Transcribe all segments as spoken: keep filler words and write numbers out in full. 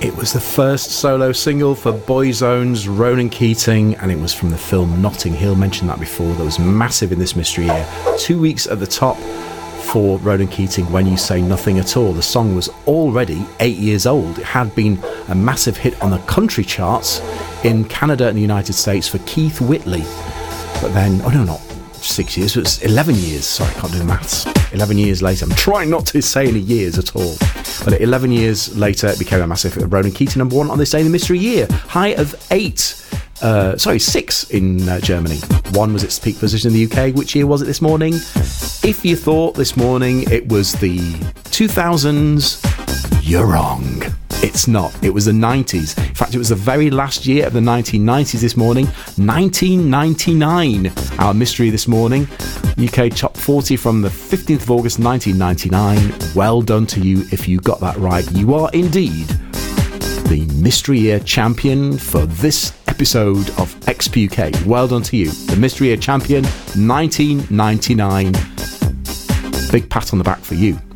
It was the first solo single for Boyzone's Ronan Keating, and it was from the film Notting Hill. Mentioned that before. That was massive in this mystery year. Two weeks at the top for Ronan Keating, When You Say Nothing At All. The song was already eight years old. It had been a massive hit on the country charts in Canada and the United States for Keith Whitley. But then, oh no, not six years, it was eleven years. Sorry, I can't do the maths. eleven years later, I'm trying not to say any years at all. But eleven years later, it became a massive hit. Ronan Keating, number one on this day in the mystery year. High of eight. Uh, sorry, six in uh, Germany. One was its peak position in the U K. Which year was it this morning? If you thought this morning it was the two thousands, you're wrong. It's not. It was the nineties. In fact, it was the very last year of the nineteen nineties this morning. nineteen ninety-nine. Our mystery this morning. U K Top forty from the fifteenth of August nineteen ninety-nine. Well done to you if you got that right. You are indeed the Mystery Year champion for this episode of X P U K. Well done to you. The Mystery Year champion, nineteen ninety-nine. Big pat on the back for you.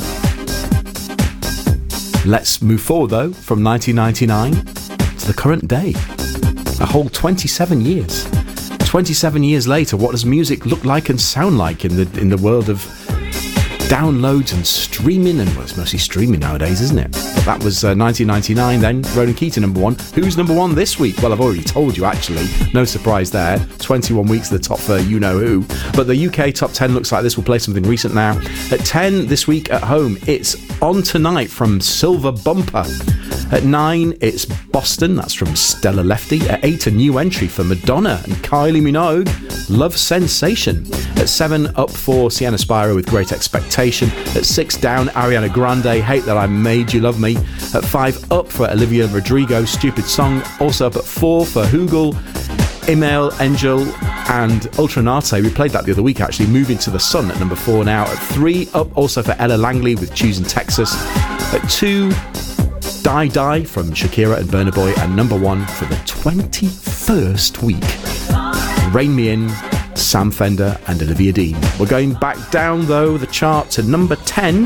Let's move forward, though, from nineteen ninety-nine to the current day. A whole twenty-seven years. twenty-seven years later, what does music look like and sound like in the in the world of downloads and streaming? And well, it's mostly streaming nowadays, isn't it? But that was uh, nineteen ninety-nine then. Ronan Keating, number one. Who's number one this week? Well, I've already told you, actually. No surprise there. twenty-one weeks at the top for You Know Who. But the U K top ten looks like this. We'll play something recent now. At ten this week at home, it's On Tonight from Silver Bumper. At nine, it's Boston. That's from Stella Lefty. At eight, a new entry for Madonna and Kylie Minogue, Love Sensation. At seven, up for Sienna Spiro with Great Expectation. At six, down, Ariana Grande, Hate That I Made You Love Me. At five, up for Olivia Rodrigo, Stupid Song. Also up at four for Hoogle, Email Angel and Ultranate. We played that the other week, actually. Moving to the Sun at number four now. At three, up also for Ella Langley with Choosing Texas. At two, Die Die from Shakira and Burna Boy. And number one for the twenty-first week, Rain Me In, Sam Fender and Olivia Dean. We're going back down, though, the chart to number ten.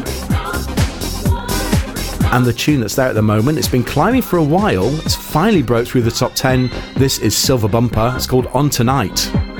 And the tune that's there at the moment, it's been climbing for a while. It's finally broke through the top ten. This is Silver Bumper. It's called On Tonight.